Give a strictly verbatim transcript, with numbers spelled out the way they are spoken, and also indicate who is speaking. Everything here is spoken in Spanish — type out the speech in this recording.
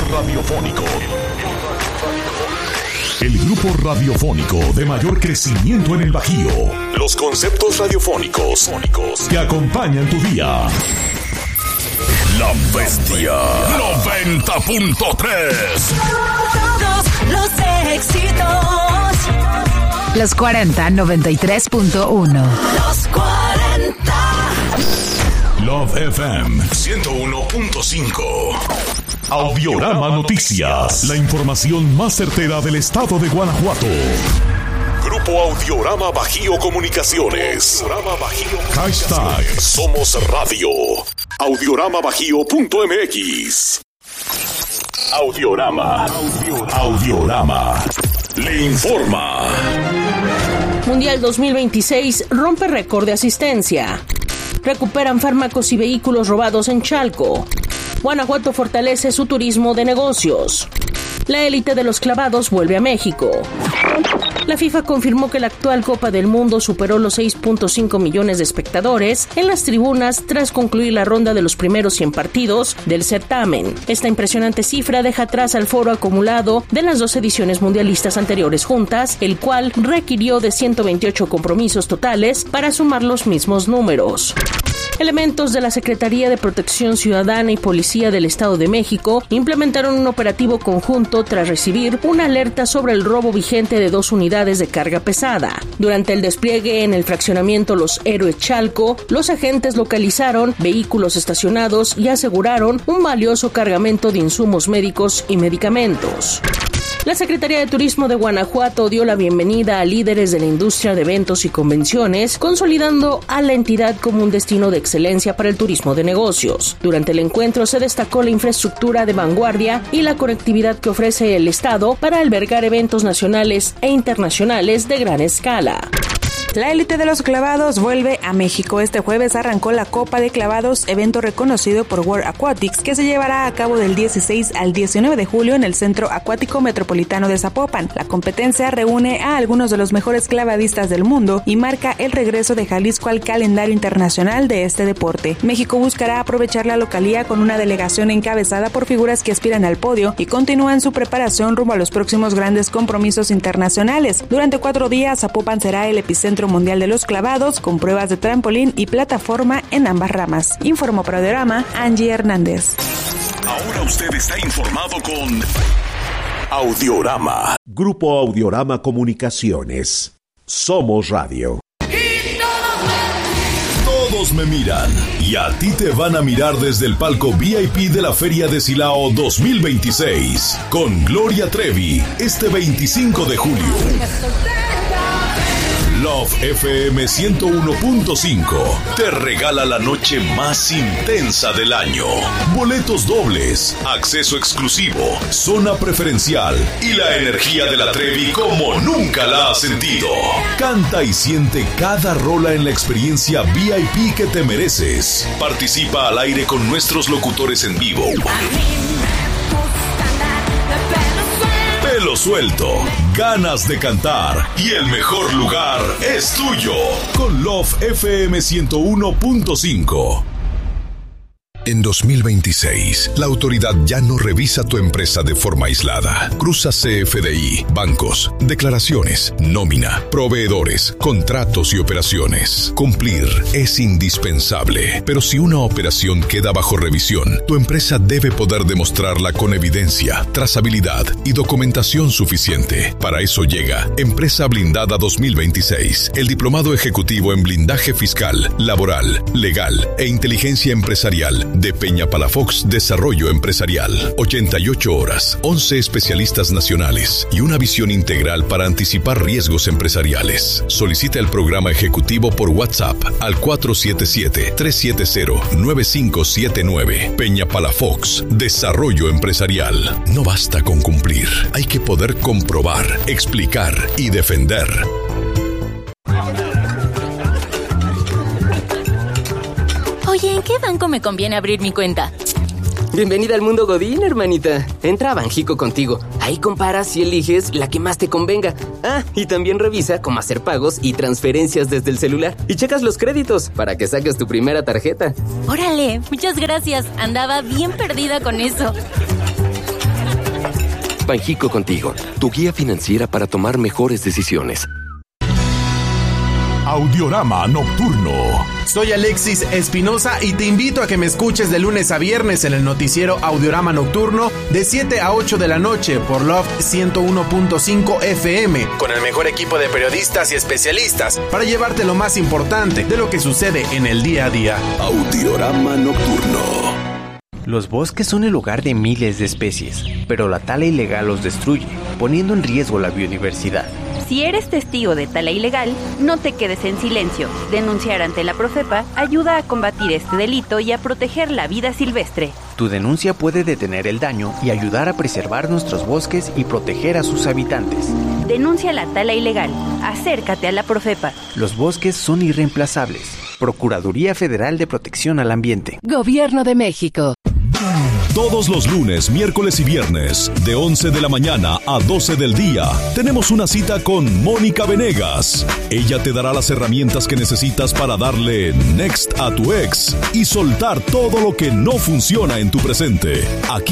Speaker 1: radiofónico. El grupo radiofónico de mayor crecimiento en el Bajío. Los conceptos radiofónicos que acompañan tu día. La Bestia noventa punto tres.
Speaker 2: Todos los éxitos.
Speaker 3: Los cuarenta, noventa y tres punto uno.
Speaker 2: Los cuarenta.
Speaker 1: Love F M ciento uno punto cinco. Audiorama Noticias. La información más certera del estado de Guanajuato. Grupo Audiorama Bajío Comunicaciones. Audiorama Bajío. Hashtag Somos Radio. audiorama bajío punto m x. Audiorama. Audiorama. Le informa.
Speaker 4: Mundial dos mil veintiséis rompe récord de asistencia. Recuperan fármacos y vehículos robados en Chalco. Guanajuato fortalece su turismo de negocios. La élite de los clavados vuelve a México. La FIFA confirmó que la actual Copa del Mundo superó los seis punto cinco millones de espectadores en las tribunas tras concluir la ronda de los primeros cien partidos del certamen. Esta impresionante cifra deja atrás al foro acumulado de las dos ediciones mundialistas anteriores juntas, el cual requirió de ciento veintiocho compromisos totales para sumar los mismos números. Elementos de la Secretaría de Protección Ciudadana y Policía del Estado de México implementaron un operativo conjunto tras recibir una alerta sobre el robo vigente de dos unidades de carga pesada. Durante el despliegue en el fraccionamiento Los Héroes Chalco, los agentes localizaron vehículos estacionados y aseguraron un valioso cargamento de insumos médicos y medicamentos. La Secretaría de Turismo de Guanajuato dio la bienvenida a líderes de la industria de eventos y convenciones, consolidando a la entidad como un destino de excelencia para el turismo de negocios. Durante el encuentro se destacó la infraestructura de vanguardia y la conectividad que ofrece el Estado para albergar eventos nacionales e internacionales de gran escala.
Speaker 5: La élite de los clavados vuelve a México. Este jueves arrancó la Copa de Clavados, evento reconocido por World Aquatics, que se llevará a cabo del dieciséis al diecinueve de julio en el Centro Acuático Metropolitano de Zapopan. La competencia reúne a algunos de los mejores clavadistas del mundo y marca el regreso de Jalisco al calendario internacional de este deporte. México buscará aprovechar la localía con una delegación encabezada por figuras que aspiran al podio y continúan su preparación rumbo a los próximos grandes compromisos internacionales. Durante cuatro días, Zapopan será el epicentro mundial de los clavados, con pruebas de trampolín y plataforma en ambas ramas. Informó para Audiorama, Angie Hernández.
Speaker 1: Ahora usted está informado con Audiorama.
Speaker 6: Grupo Audiorama Comunicaciones. Somos Radio.
Speaker 1: Todos me miran y a ti te van a mirar desde el palco V I P de la Feria de Silao dos mil veintiséis con Gloria Trevi este veinticinco de julio. Love F M ciento uno punto cinco te regala la noche más intensa del año. Boletos dobles, acceso exclusivo, zona preferencial y la energía de la Trevi como nunca la has sentido. Canta y siente cada rola en la experiencia V I P que te mereces. Participa al aire con nuestros locutores en vivo. Pelo suelto, ganas de cantar y el mejor lugar es tuyo con Love F M ciento uno punto cinco. En dos mil veintiséis, la autoridad ya no revisa tu empresa de forma aislada. Cruza C F D I, bancos, declaraciones, nómina, proveedores, contratos y operaciones. Cumplir es indispensable, pero si una operación queda bajo revisión, tu empresa debe poder demostrarla con evidencia, trazabilidad y documentación suficiente. Para eso llega Empresa Blindada dos mil veintiséis, el diplomado ejecutivo en blindaje fiscal, laboral, legal e inteligencia empresarial de Peña Palafox Desarrollo Empresarial. ochenta y ocho horas, once especialistas nacionales y una visión integral para anticipar riesgos empresariales. Solicita el programa ejecutivo por WhatsApp al cuatro siete siete, tres siete cero, nueve cinco siete nueve. Peña Palafox Desarrollo Empresarial. No basta con cumplir, hay que poder comprobar, explicar y defender.
Speaker 7: Oye, ¿en qué banco me conviene abrir mi cuenta?
Speaker 8: Bienvenida al mundo Godín, hermanita. Entra a Banjico contigo. Ahí comparas y eliges la que más te convenga. Ah, y también revisa cómo hacer pagos y transferencias desde el celular. Y checas los créditos para que saques tu primera tarjeta.
Speaker 7: Órale, muchas gracias. Andaba bien perdida con eso.
Speaker 9: Banjico Contigo, tu guía financiera para tomar mejores decisiones.
Speaker 1: Audiorama Nocturno.
Speaker 10: Soy Alexis Espinosa y te invito a que me escuches de lunes a viernes en el noticiero Audiorama Nocturno de siete a ocho de la noche por Love ciento uno punto cinco F M, con el mejor equipo de periodistas y especialistas para llevarte lo más importante de lo que sucede en el día a día.
Speaker 1: Audiorama Nocturno.
Speaker 11: Los bosques son el hogar de miles de especies, pero la tala ilegal los destruye, poniendo en riesgo la biodiversidad.
Speaker 12: Si eres testigo de tala ilegal, no te quedes en silencio. Denunciar ante la Profepa ayuda a combatir este delito y a proteger la vida silvestre.
Speaker 11: Tu denuncia puede detener el daño y ayudar a preservar nuestros bosques y proteger a sus habitantes.
Speaker 12: Denuncia la tala ilegal. Acércate a la Profepa.
Speaker 11: Los bosques son irreemplazables. Procuraduría Federal de Protección al Ambiente.
Speaker 3: Gobierno de México.
Speaker 1: Todos los lunes, miércoles y viernes, de once de la mañana a doce del día, tenemos una cita con Mónica Venegas. Ella te dará las herramientas que necesitas para darle next a tu ex y soltar todo lo que no funciona en tu presente. Aquí